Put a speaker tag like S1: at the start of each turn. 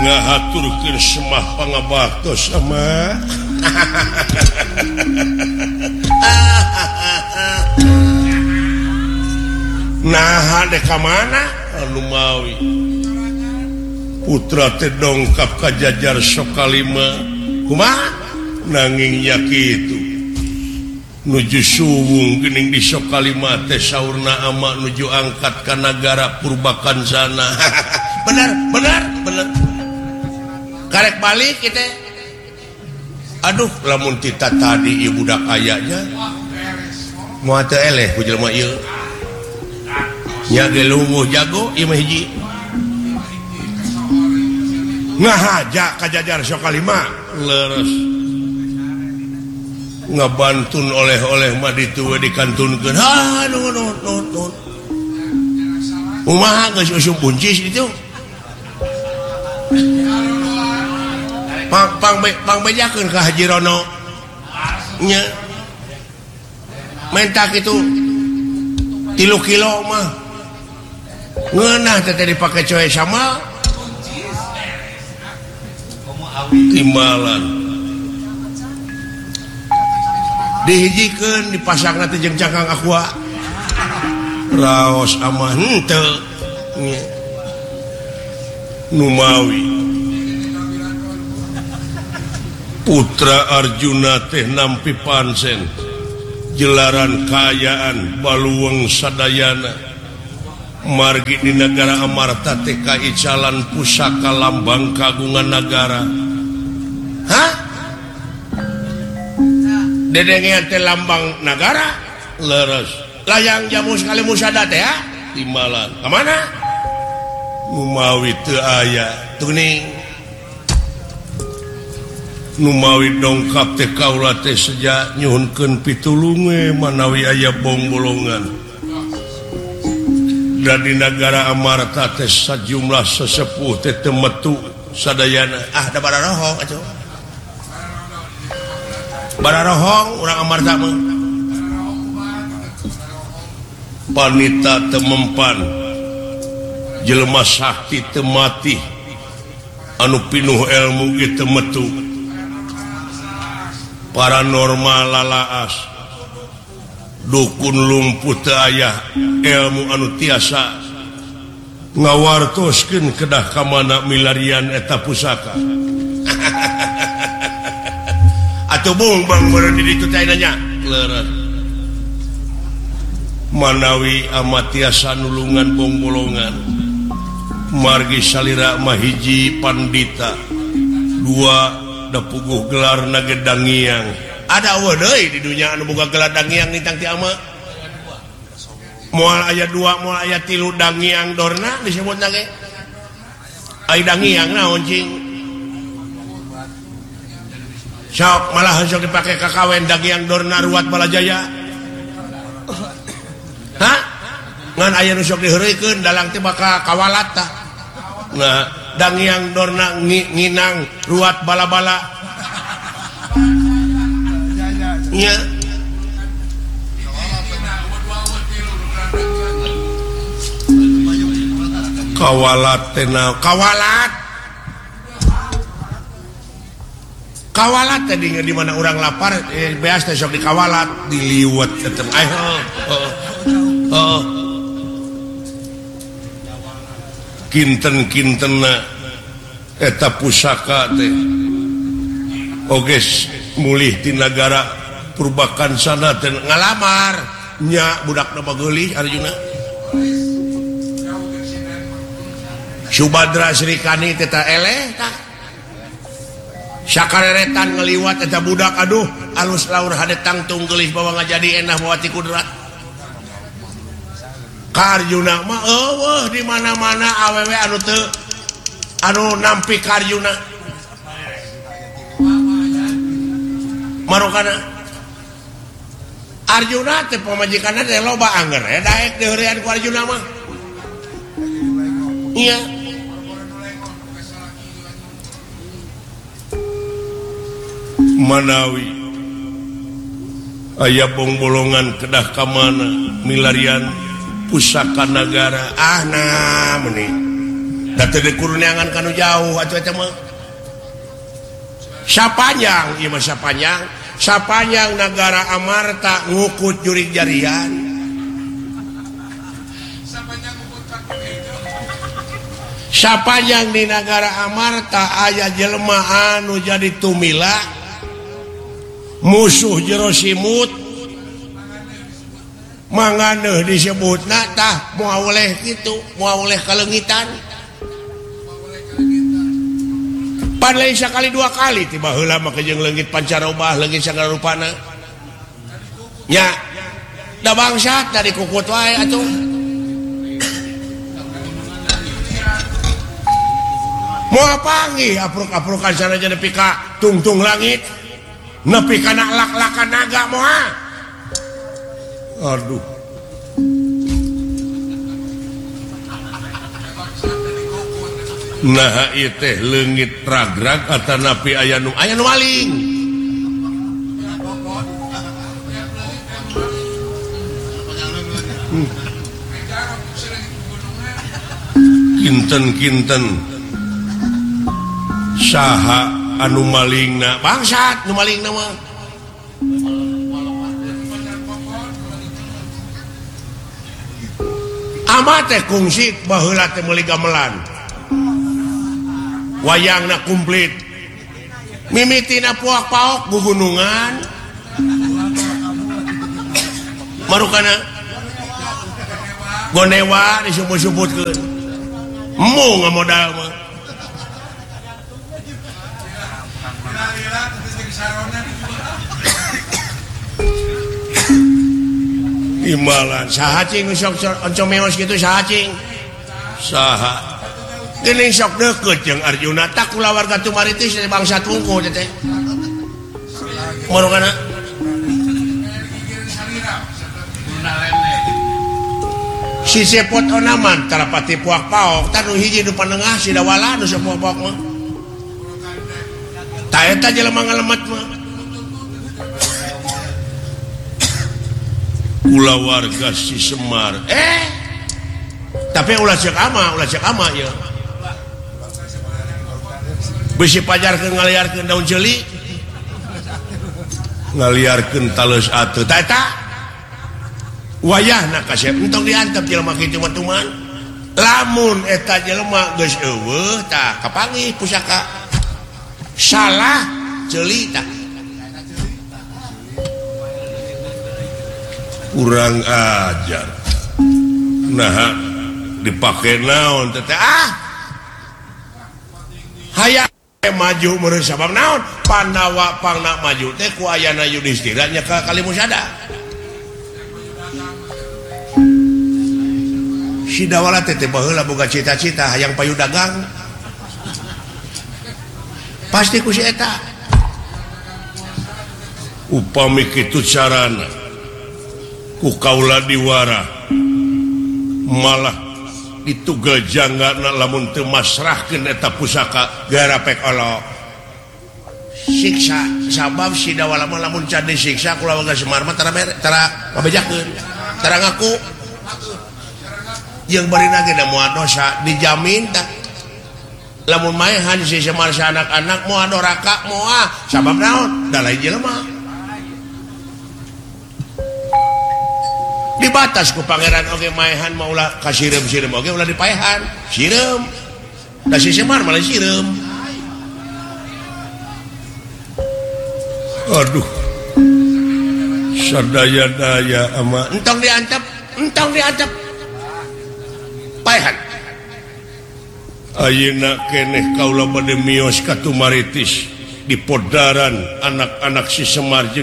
S1: ngahaturkeun semah pangabaktos sama nah dek ka mana anu mawi putra teh dongkap ka jajar sok kalima kumaha nanging nya kitu nuju suwung geuning di sok kalima teh saurna ama nuju angkat ka nagara Purbakansana bener karek balik kita aduh lamun kita tadi ibu dak ayanya moal teu eleh ku jelema ieu nya ge lungguh jago ieu mah hiji ngahaja ka jajar sok kalima leres ngabantun oleh-oleh mah ditu we dikantunkeun aduh kumaha geus usum buncis ditu pang bejakeun ka Haji Rono nya mentak itu 3 kilo mah ngeunah teh dipake coe sama timbalan dihijikeun dipasangna teh jeung cangkang aqua raos amah henteu numawi putra Arjuna teh nampi pansen jelaran kayaan baluweng sadayana margi di negara Amarta teh kaicalan pusaka lambang kagungan negara hah dedengean teh lambang negara leres layang jamu sekali musada teh ya timbalan ka mana numawi teu aya tuning numawi dongkap teh kaula teh seja nyuhunkeun pitulung we manawi aya bong bolongan dan di negara Amarta teh sajumlah sesepuh teh teu metu sadayana da bararohong atuh bararohong urang Amarta mah panita teu mempan jelema sakti teu mati anu pinuh ilmu ge teu metu paranormal lalaas dukun lumpuh teu aya ilmu anu tiasa ngawartoskeun kedah ka mana milarian eta pusaka atuh bung bang bener di ditu teh nya leres manawi amat tiasa nulungan bongbolongan margi salira mahiji pandita 2 da puguh gelar na gedangiang ada eueuh deui di dunya anu boga gelar dangiang nintang ti ama moal aya 2 moal aya 3 dangiang dorna disebutna ge ai dangiang naon cing sok malah sok dipake ka kawen dangiang dorna ruat balajaya hah ngan aya nu sok diheureukeun dalang teh bakal kawalat tah nah dangiang dorna nginang ruat bala-bala nya kawalat teh kawalat teh di mana orang lapar beas teh sok dikawalat diliwat tetep kinten-kintenna eta pusaka teh oges mulih ti nagara Purbakansana teh ngalamar nya budakna bageulih Arjuna Subadra Srikani teh ta eleh tah sakareretan ngeliwat eta budak aduh alus laur hadetang tunggeulih bawa ngajadi enah mawati kudrat Arjuna mah eueuh di mana-mana awewe anu teu anu nampi ka Arjuna marokana Arjuna teh pamajikanna teh loba anger daek deurean ku Arjuna mah iya manawi aya bongbolongan kedah ka mana milarian pusaka negara nah meuni da kurunangan kanu jauh sapanyang negara Amarta ngukut jurik jarian sapanyang di negara Amarta aya jelema anu jadi tumila musuh jero simut manganeuh disebutna tah moal oleh kitu moal oleh kalengitan pan lain sakali dua kali tiba heula mah jeung leungit pancarobah leungit sagala rupana nya da bangsat da dikukut wae atuh moal panggih apruk-aprukan sanajan nepi ka tungtung langit nepi kana lak-lakan naga moal aduh nah ieu teh leungit ragrag atanapi aya nu maling kinten-kinten saha anu malingna bangsat nu malingna mah amat teh kungsi baheula teh meuli gamelan wayangna komplit mimitina puak paok gugunungan marukana gonewa disebut-sebutkeun emu ngamodal mah imbalan saha cing sok oncomeos kitu saha cing saha geuning sok deukeut jeung Arjuna tak kulawarga tumaritis dari bangsa tungku teh marukana si sepot onaman tarapati puak paok tanu hiji nu panengah si dawala nu sapuak paok mah ta eta jelema ngalemet mah kulawarga si Semar tapi ulah cek ama ya bisi pajarkeun ngaliarkeun daun ceuli ngaliarkeun taleus atuh ta eta wayahna kasep entong diantep jelema kitu mah tuman lamun eta jelema geus eueuh tah kapanggih pusaka salah ceuli tah kurang ajar nah dipake naon teh hayang maju meureun sabab naon Pandawa pangna maju teh ku ayana Yudhistira nya ka Kalimusada si dawala teh baheula boga cita-cita hayang payu dagang pasti ku si eta upami kitu carana ku kaula diwara malah ditugal janggana lamun teu masrahkeun eta pusaka garapek olok siksa sabab si dawala mah lamun can disiksa kulawarga Semar mah tara ngabejakeun tara ngaku jeung barina ge da moal dosa dijamin tah lamun maehan si Semar sa anak-anak moal doraka moal sabab naon da lain jelema dibatas ku pangeran oge maehan mah ulah kasireum-sireum oge ulah dipaehan sireum da si Semar malah sireum aduh sadaya-daya ama entong diantep paehan ayeuna keneh kaula bade miyos ka Tumaritis di podaran anak-anak si Semar